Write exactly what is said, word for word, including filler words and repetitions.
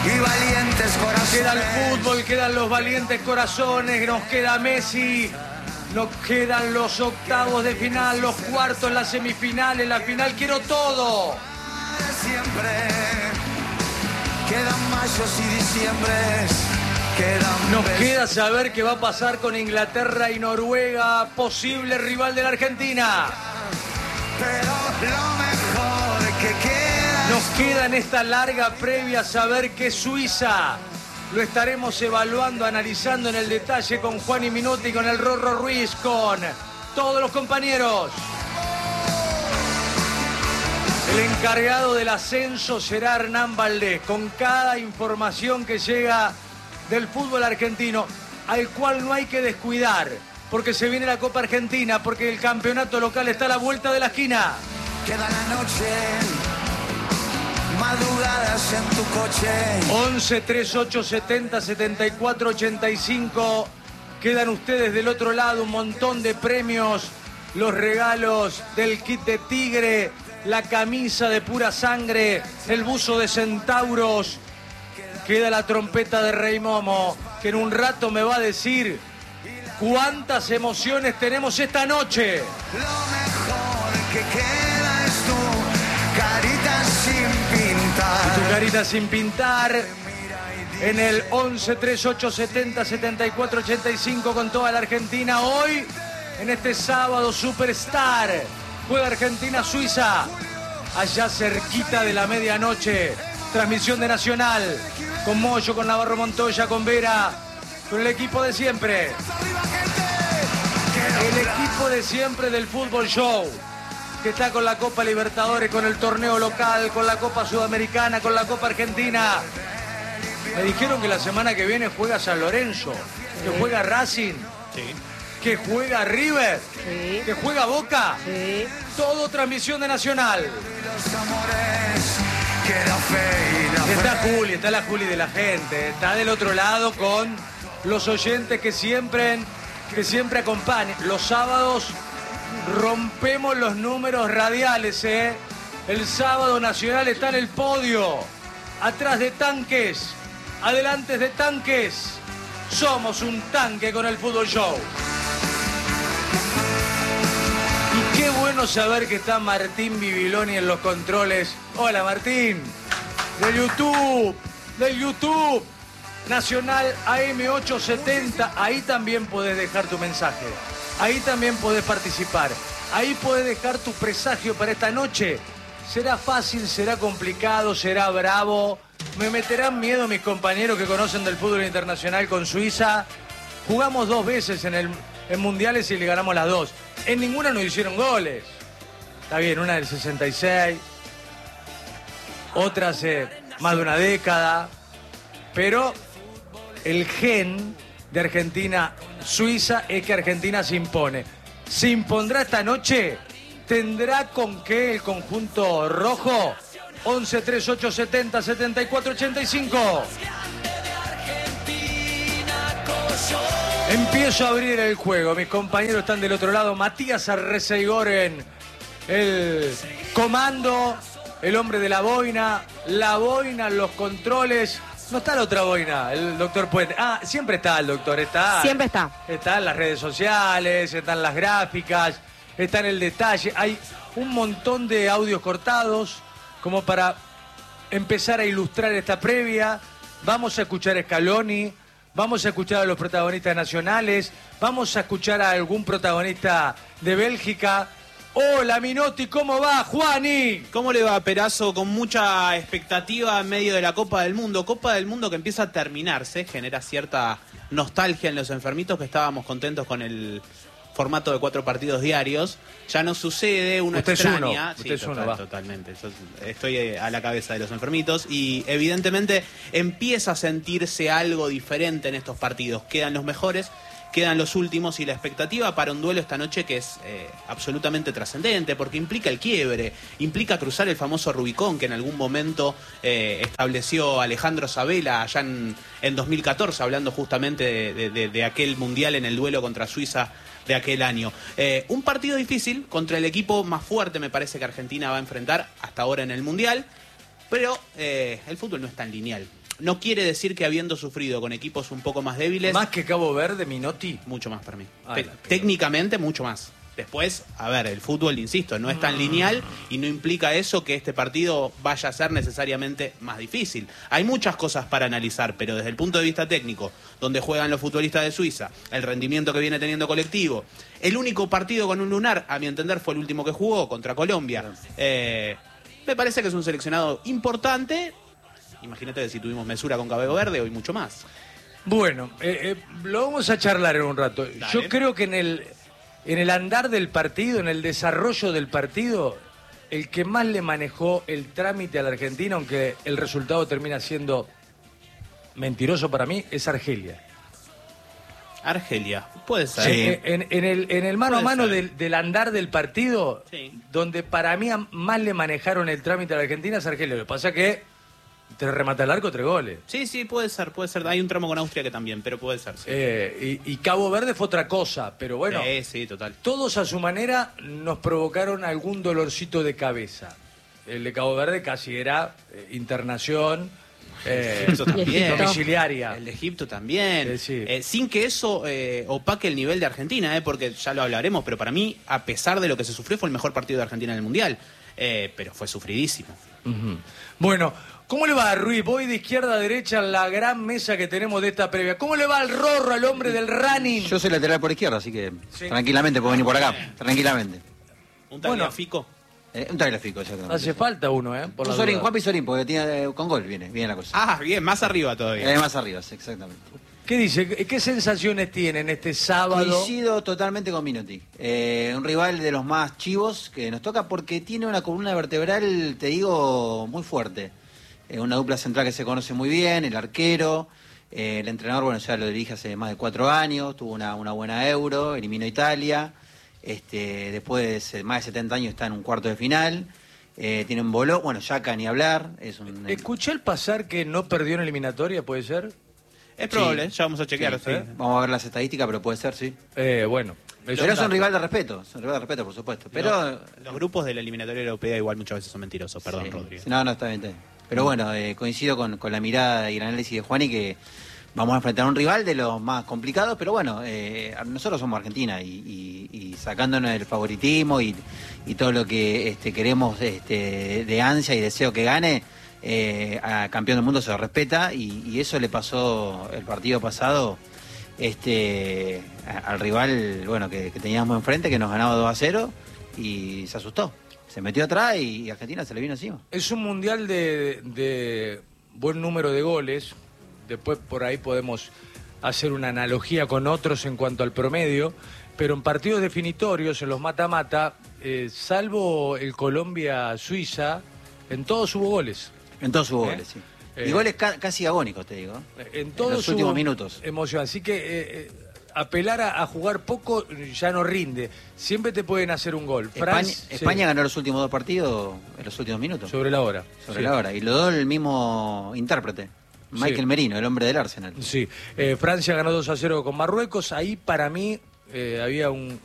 y valientes corazones. Queda el fútbol, quedan los valientes corazones, nos queda Messi, nos quedan los octavos de final, los cuartos, las semifinales, la final, quiero todo. Siempre quedan mayos y diciembres, quedan Nos besos. queda saber qué va a pasar con Inglaterra y Noruega, posible rival de la Argentina. Pero lo mejor que queda. Nos queda en esta larga previa saber que Suiza lo estaremos evaluando, analizando en el detalle con Juan y Minuti, con el Rorro Ruiz, con todos los compañeros. El encargado del ascenso será Hernán Valdés, con cada información que llega del fútbol argentino, al cual no hay que descuidar, porque se viene la Copa Argentina, porque el campeonato local está a la vuelta de la esquina. Queda la noche, madrugadas en tu coche. once, treinta y ocho, setenta, setenta y cuatro, ochenta y cinco. Quedan ustedes del otro lado, un montón de premios, los regalos del kit de Tigre, la camisa de pura sangre, el buzo de Centauros. Queda la trompeta de Rey Momo, que en un rato me va a decir cuántas emociones tenemos esta noche. Lo mejor que queda es tu carita sin pintar. Tu carita sin pintar en el once, treinta y ocho, setenta, setenta y cuatro, ochenta y cinco con toda la Argentina. Hoy, en este sábado Superstar, juega Argentina-Suiza, allá cerquita de la medianoche. Transmisión de Nacional, con Moyo, con Navarro Montoya, con Vera, con el equipo de siempre. El equipo de siempre del Fútbol Show, que está con la Copa Libertadores, con el torneo local, con la Copa Sudamericana, con la Copa Argentina. Me dijeron que la semana que viene juega San Lorenzo, que juega Racing, Sí. que juega River, Sí. que juega Boca. Sí. Todo transmisión de Nacional. Los amores, queda fe y la Está fe. Juli, está la Juli de la gente, está del otro lado con los oyentes que siempre, que siempre acompañan. Los sábados rompemos los números radiales, ¿eh? El sábado Nacional está en el podio, atrás de tanques, adelante de tanques. Somos un tanque con el Fútbol Show. Y qué bueno saber que está Martín Bibiloni en los controles. Hola Martín, de YouTube, del YouTube, Nacional A M ochocientos setenta, ahí también podés dejar tu mensaje, ahí también podés participar, ahí podés dejar tu presagio para esta noche. Será fácil, será complicado, será bravo, me meterán miedo mis compañeros que conocen del fútbol internacional con Suiza. Jugamos dos veces en, el, en mundiales y le ganamos las dos. En ninguna nos hicieron goles. Está bien, una del sesenta y seis, otra hace más de una década, pero el gen de Argentina-Suiza es que Argentina se impone. Se impondrá esta noche, tendrá con qué el conjunto rojo. once, treinta y ocho, setenta, setenta y cuatro, ochenta y cinco. Empiezo a abrir el juego, mis compañeros están del otro lado. Matías Arrecegoren, el comando, el hombre de la boina, la boina, los controles. No está la otra boina, el doctor Puente. Ah, siempre está el doctor, está. Siempre está. Está en las redes sociales, están las gráficas, está en el detalle. Hay un montón de audios cortados como para empezar a ilustrar esta previa. Vamos a escuchar a Scaloni, vamos a escuchar a los protagonistas nacionales, vamos a escuchar a algún protagonista de Bélgica. Hola Minotti, ¿cómo va, Juani? ¿Cómo le va, Perazo? Con mucha expectativa en medio de la Copa del Mundo. Copa del Mundo que empieza a terminarse, genera cierta nostalgia en los enfermitos que estábamos contentos con el formato de cuatro partidos diarios. Ya no sucede, uno Usted es extraña. uno, Sí, usted es total, uno, va. totalmente. Yo estoy eh, a la cabeza de los enfermitos y evidentemente empieza a sentirse algo diferente en estos partidos. Quedan los mejores, quedan los últimos y la expectativa para un duelo esta noche que es eh, absolutamente trascendente porque implica el quiebre, implica cruzar el famoso Rubicón que en algún momento eh, estableció Alejandro Sabella allá en, en dos mil catorce, hablando justamente de, de, de, de aquel mundial en el duelo contra Suiza de aquel año. Eh, un partido difícil contra el equipo más fuerte me parece que Argentina va a enfrentar hasta ahora en el mundial, pero eh, el fútbol no es tan lineal. no quiere decir que habiendo sufrido con equipos un poco más débiles... Más que Cabo Verde, Minotti. Mucho más para mí. Ay, Te- la pelota. técnicamente, mucho más. Después, a ver, el fútbol, insisto, no es tan lineal y no implica eso que este partido vaya a ser necesariamente más difícil. Hay muchas cosas para analizar, pero desde el punto de vista técnico, donde juegan los futbolistas de Suiza, el rendimiento que viene teniendo colectivo, el único partido con un lunar, a mi entender, fue el último que jugó contra Colombia. Eh, me parece que es un seleccionado importante. Imagínate que si tuvimos mesura con Cabo Verde, hoy mucho más. Bueno, eh, eh, lo vamos a charlar en un rato. Dale. Yo creo que en el, en el andar del partido, en el desarrollo del partido, el que más le manejó el trámite a la Argentina, aunque el resultado termina siendo mentiroso para mí, es Argelia. Argelia, puede ser. Sí. Eh, En, en el, en el mano Puede a mano ser. del, del andar del partido, Sí. donde para mí a- más le manejaron el trámite a la Argentina es Argelia. Lo que pasa es que te remata el arco, tres goles. Sí, sí, puede ser, puede ser. Hay un tramo con Austria que también, pero puede ser, sí. Eh, y, y Cabo Verde fue otra cosa, pero bueno, Sí, sí, total. todos a su manera nos provocaron algún dolorcito de cabeza. El de Cabo Verde casi era eh, internación eh, Eso también. domiciliaria. El de Egipto también. Eh, sí. Eh, sin que eso eh, opaque el nivel de Argentina, eh, porque ya lo hablaremos, pero para mí, a pesar de lo que se sufrió, fue el mejor partido de Argentina en el Mundial. Eh, pero fue sufridísimo. Ujú. Bueno, ¿cómo le va a Ruiz? Voy de izquierda a derecha en la gran mesa que tenemos de esta previa. ¿Cómo le va al Rorro, al hombre del running? Yo soy lateral por izquierda, así que Sí. tranquilamente puedo venir por acá. Tranquilamente. Un Bueno. tagliafico. Eh, un tagliafico, exactamente. Hace falta uno, ¿eh? Por Un la Sorín, duda. Juan Pisorín, porque tiene, eh, con gol viene, viene la cosa. Ah, bien, más arriba todavía. Eh, más arriba, sí, exactamente. ¿Qué dice? ¿Qué, qué sensaciones tienen este sábado? Coincido totalmente con Minotti. Eh, un rival de los más chivos que nos toca porque tiene una columna vertebral, te digo, muy fuerte. Eh, una dupla central que se conoce muy bien, el arquero. Eh, el entrenador, bueno, ya lo dirige hace más de cuatro años, tuvo una, una buena Euro, eliminó a Italia. Este, después de más de setenta años está en un cuarto de final. Eh, tiene un boló, bueno, Yaka ni hablar. Es un, Escuché al pasar que no perdió en eliminatoria, ¿puede ser? Es probable, Sí. ya vamos a chequear. Sí, sí. Vamos a ver las estadísticas, pero puede ser, sí. Eh, bueno. Pero es un rival de respeto, es un rival de respeto, por supuesto. Pero Los, los grupos de la eliminatoria europea igual muchas veces son mentirosos, perdón, sí, Rodrigo. sí, no, no, está bien, está bien. Pero bueno, eh, coincido con, con la mirada y el análisis de Juani que vamos a enfrentar a un rival de los más complicados, pero bueno, eh, nosotros somos Argentina y, y- y sacándonos el favoritismo y, y todo lo que este, queremos este, de ansia y deseo que gane, eh, a campeón del mundo se lo respeta y, y eso le pasó el partido pasado este, a- al rival bueno que, que teníamos enfrente, que nos ganaba dos a cero y se asustó. Se metió atrás y Argentina se le vino encima. Es un mundial de, de buen número de goles. Después por ahí podemos hacer una analogía con otros en cuanto al promedio. Pero en partidos definitorios, en los mata-mata, eh, salvo el Colombia-Suiza, en todos hubo goles. En todos hubo ¿Eh? goles, sí. Eh. Y goles ca- casi agónicos, te digo. En todos los últimos hubo minutos. emoción. Así que eh, eh, apelar a, a jugar poco ya no rinde. Siempre te pueden hacer un gol. España, France, sí, España ganó los últimos dos partidos en los últimos minutos. sobre la hora. Sobre Sí. la hora. Y lo dio el mismo intérprete, Michael Sí. Merino, el hombre del Arsenal. Sí, eh, Francia ganó dos a cero con Marruecos. Ahí para mí eh, había un,